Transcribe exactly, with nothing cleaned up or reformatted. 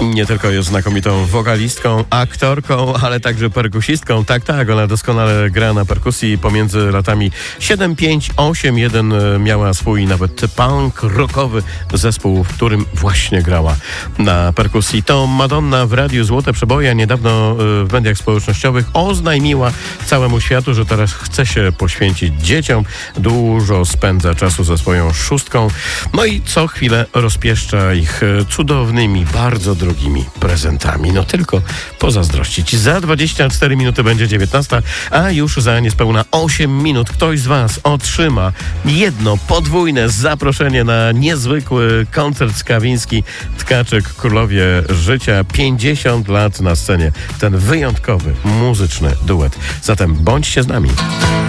Nie tylko jest znakomitą wokalistką, aktorką, ale także perkusistką. Tak, tak, ona doskonale gra na perkusji. Pomiędzy latami siedem pięć osiem jeden miała swój nawet punk rockowy zespół, w którym właśnie grała na perkusji. To Madonna w Radiu Złote Przeboje niedawno w mediach społecznościowych oznajmiła całemu światu, że teraz chce się poświęcić dzieciom. Dużo spędza czasu ze swoją szóstką. No i co chwilę rozpieszcza ich cudownymi, bardzo drogimi prezentami. No tylko pozazdrościć. Za dwadzieścia cztery minuty będzie dziewiętnasta, a już za niespełna osiem minut ktoś z Was otrzyma jedno podwójne zaproszenie na niezwykły koncert Skawiński Tkaczyk Królowie Życia. pięćdziesiąt lat na scenie. Ten wyjątkowy muzyczny duet. Zatem bądźcie z nami.